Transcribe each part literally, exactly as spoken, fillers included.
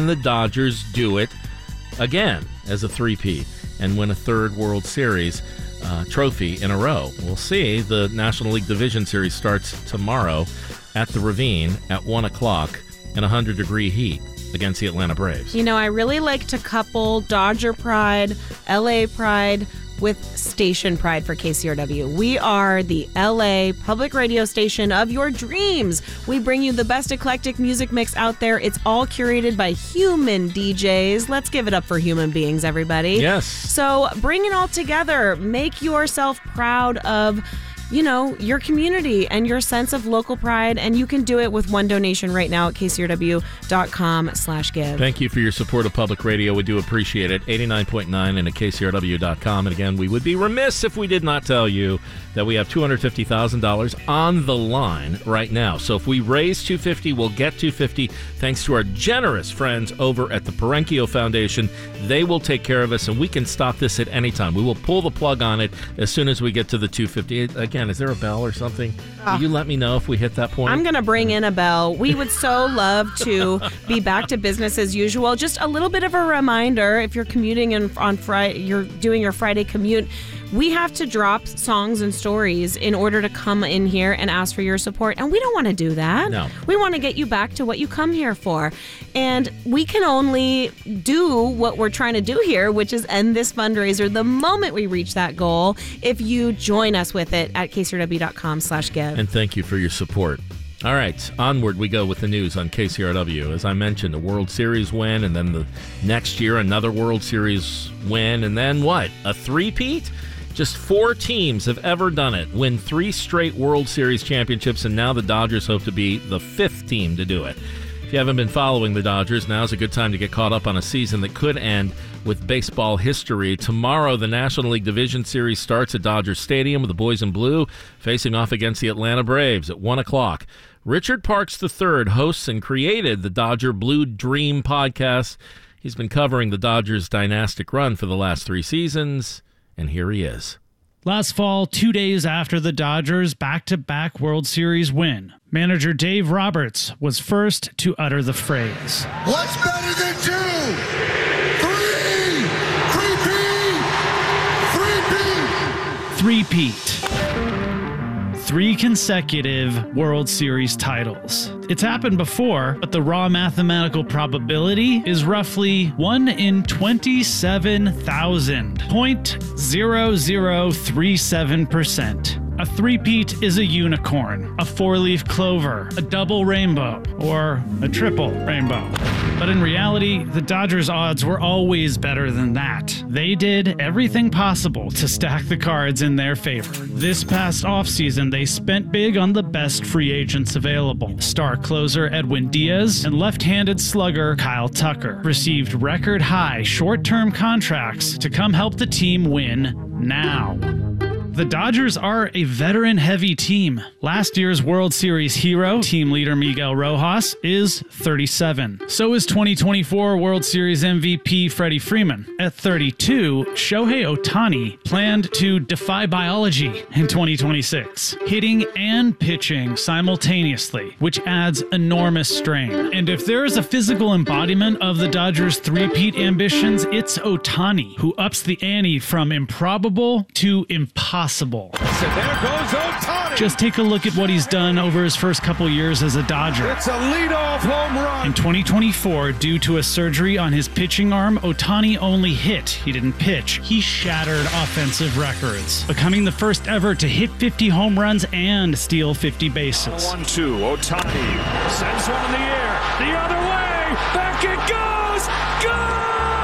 the Dodgers do it again as a three-peat and win a third World Series uh, trophy in a row. We'll see. The National League Division Series starts tomorrow at the Ravine at one o'clock in one hundred degree heat against the Atlanta Braves. You know, I really like to couple Dodger pride, L A pride, with station pride for K C R W. We are the L A public radio station of your dreams. We bring you the best eclectic music mix out there. It's all curated by human D Js. Let's give it up for human beings, everybody. Yes. So bring it all together. Make yourself proud of, you know, your community and your sense of local pride, and you can do it with one donation right now at kcrw.com slash give. Thank you for your support of public radio. We do appreciate it. eighty-nine point nine and at k c r w dot com. And again, we would be remiss if we did not tell you that we have two hundred fifty thousand dollars on the line right now. So if we raise two hundred fifty dollars, we'll get two hundred fifty dollars thanks to our generous friends over at the Perenchio Foundation. They will take care of us, and we can stop this at any time. We will pull the plug on it as soon as we get to the two hundred fifty dollars. Again, is there a bell or something? Oh. Will you let me know if we hit that point? I'm going to bring in a bell. We would so love to be back to business as usual. Just a little bit of a reminder, if you're commuting in, on Friday, you're doing your Friday commute, we have to drop songs and stories in order to come in here and ask for your support. And we don't want to do that. No. We want to get you back to what you come here for. And we can only do what we're trying to do here, which is end this fundraiser the moment we reach that goal, if you join us with it at k c r w dot com slash give. And thank you for your support. All right, onward we go with the news on K C R W. As I mentioned, a World Series win, and then the next year another World Series win, and then what? A three-peat? Just four teams have ever done it, win three straight World Series championships, and now the Dodgers hope to be the fifth team to do it. If you haven't been following the Dodgers, now's a good time to get caught up on a season that could end with baseball history. Tomorrow, the National League Division Series starts at Dodger Stadium with the Boys in Blue facing off against the Atlanta Braves at one o'clock. Richard Parks the third hosts and created the Dodger Blue Dream podcast. He's been covering the Dodgers' dynastic run for the last three seasons, and here he is. Last fall, two days after the Dodgers' back-to-back World Series win, manager Dave Roberts was first to utter the phrase, "What's better than two? Three! Three-peat! Three-peat!" Three-peat. Three consecutive World Series titles. It's happened before, but the raw mathematical probability is roughly one in twenty-seven thousand, zero point zero zero three seven percent. A three-peat is a unicorn, a four-leaf clover, a double rainbow, or a triple rainbow. But in reality, the Dodgers' odds were always better than that. They did everything possible to stack the cards in their favor. This past offseason, they spent big on the best free agents available. Star closer Edwin Diaz and left-handed slugger Kyle Tucker received record-high short-term contracts to come help the team win now. The Dodgers are a veteran-heavy team. Last year's World Series hero, team leader Miguel Rojas, is thirty-seven. So is twenty twenty-four World Series M V P Freddie Freeman. At thirty-two, Shohei Ohtani planned to defy biology in twenty twenty-six, hitting and pitching simultaneously, which adds enormous strain. And if there is a physical embodiment of the Dodgers' three-peat ambitions, it's Ohtani, who ups the ante from improbable to impossible. So there goes Ohtani. Just take a look at what he's done over his first couple years as a Dodger. It's a leadoff home run. In twenty twenty-four, due to a surgery on his pitching arm, Ohtani only hit. He didn't pitch. He shattered offensive records, becoming the first ever to hit fifty home runs and steal fifty bases. one two, Ohtani sends one in the air. The other way. Back it goes. Gone!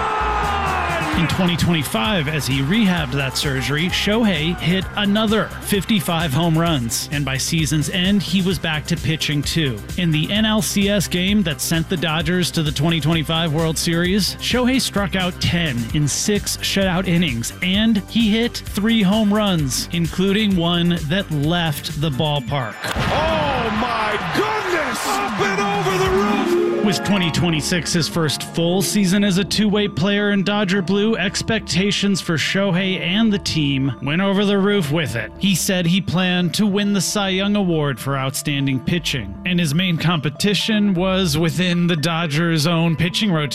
In twenty twenty-five, as he rehabbed that surgery, Shohei hit another fifty-five home runs, and by season's end, he was back to pitching too. In the N L C S game that sent the Dodgers to the twenty twenty-five World Series, Shohei struck out ten in six shutout innings, and he hit three home runs, including one that left the ballpark. Oh my goodness! Up and over the roof! With twenty twenty-six his first full season as a two-way player in Dodger Blue, expectations for Shohei and the team went over the roof with it. He said he planned to win the Cy Young Award for outstanding pitching, and his main competition was within the Dodgers' own pitching rotation.